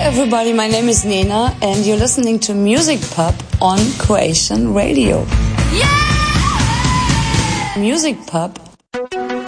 everybody, my name is Nena and you're listening to Music Pub on Croatian Radio. Yeah! Music Pub